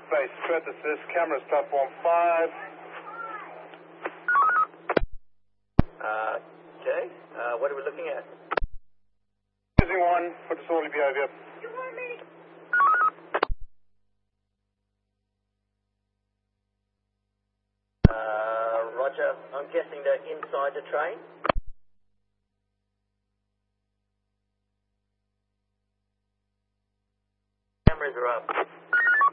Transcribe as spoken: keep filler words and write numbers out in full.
base, threat assist, cameras platform five. Uh, okay, uh, what are we looking at? Using one for disorderly behavior. You want me? Uh, Roger, I'm guessing they're inside the train? Cameras are up.